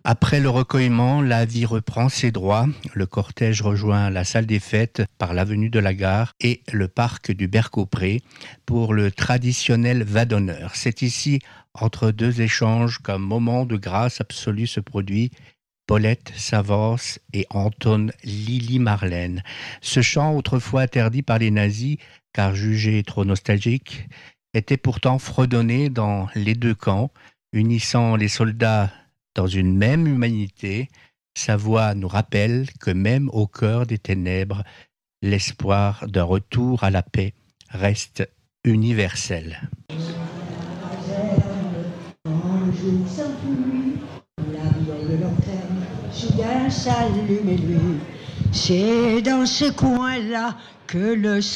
Après le recueillement, la vie reprend ses droits. Le cortège rejoint la salle des fêtes par l'avenue de la Gare et le parc du Bercaupré pour le traditionnel va d'honneur. C'est ici, entre deux échanges, qu'un moment de grâce absolue se produit. Paulette s'avance et entonne Lily Marlène. Ce chant, autrefois interdit par les nazis, car jugé trop nostalgique, était pourtant fredonné dans les deux camps, unissant les soldats dans une même humanité. Sa voix nous rappelle que même au cœur des ténèbres, l'espoir d'un retour à la paix reste universel. Soudain s'allume lui. C'est dans ce coin-là que le